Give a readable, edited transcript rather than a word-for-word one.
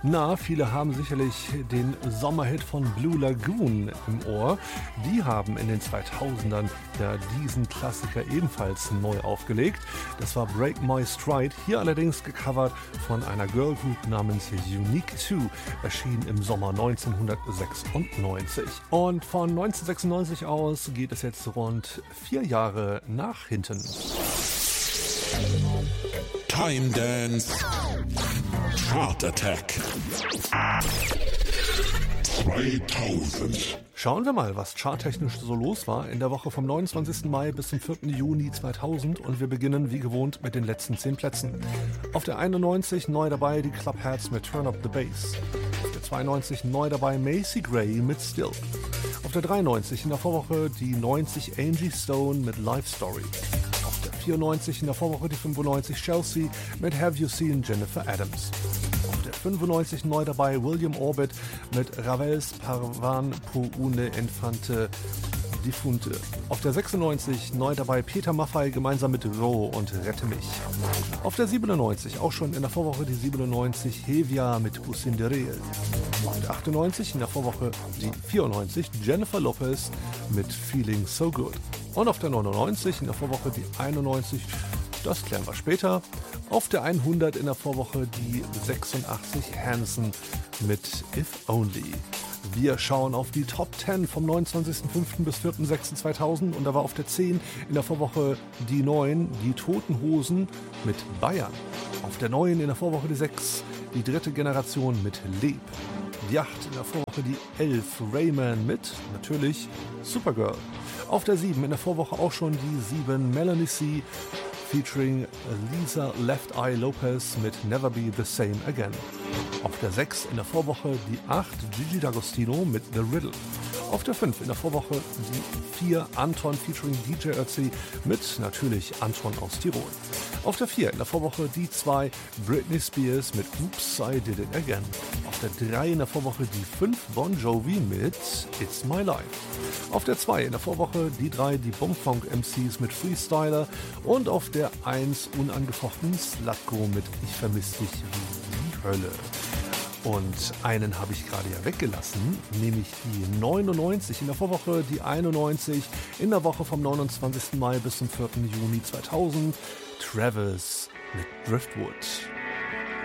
Na, viele haben sicherlich den Sommerhit von Blue Lagoon im Ohr. Die haben in den 2000ern ja diesen Klassiker ebenfalls neu aufgelegt. Das war Break My Stride, hier allerdings gecovert von einer Girlgroup namens Unique 2, erschien im Sommer 1996. Und von 1996 aus geht es jetzt rund 4 Jahre nach hinten. Time Dance Chart Attack 2000. Schauen wir mal, was charttechnisch so los war in der Woche vom 29. Mai bis zum 4. Juni 2000 und wir beginnen wie gewohnt mit den letzten 10 Plätzen. Auf der 91 neu dabei die Clubheads mit Turn Up the Bass. Auf der 92 neu dabei Macy Gray mit Still. Auf der 93 in der Vorwoche die 90 Angie Stone mit Life Story. 94 in der Vorwoche die 95 Chelsea mit Have You Seen Jennifer Adams. Auf der 95 neu dabei William Orbit mit Ravels Parvan pour une infante Difunte. Auf der 96 neu dabei Peter Maffay gemeinsam mit Ro und Rette mich. Auf der 97 auch schon in der Vorwoche die 97 Hevia mit Usindereel. Auf der 98 in der Vorwoche die 94 Jennifer Lopez mit Feeling So Good. Und auf der 99 in der Vorwoche die 91, das klären wir später. Auf der 100 in der Vorwoche die 86 Hanson mit If Only. Wir schauen auf die Top 10 vom 29.05. bis 4.06.2000 und da war auf der 10 in der Vorwoche die 9, die Toten Hosen mit Bayern. Auf der 9 in der Vorwoche die 6, die dritte Generation mit Leb. Die 8 in der Vorwoche die 11, Rayman mit, natürlich, Supergirl. Auf der 7 in der Vorwoche auch schon die 7, Melanie C. featuring Lisa Left Eye Lopez mit Never Be the Same Again. Auf der 6 in der Vorwoche die 8, Gigi D'Agostino mit The Riddle. Auf der 5 in der Vorwoche die 4, Anton featuring DJ Ötzi mit natürlich Anton aus Tirol. Auf der 4 in der Vorwoche die 2, Britney Spears mit Oops, I Did It Again. Auf der 3 in der Vorwoche die 5, Bon Jovi mit It's My Life. Auf der 2 in der Vorwoche die 3, die Bumfunk MCs mit Freestyler. Und auf der 1 unangefochten Slutko mit Ich vermiss dich wie die Hölle. Und einen habe ich gerade ja weggelassen, nämlich die 99 in der Vorwoche, die 91 in der Woche vom 29. Mai bis zum 4. Juni 2000, Travis mit Driftwood.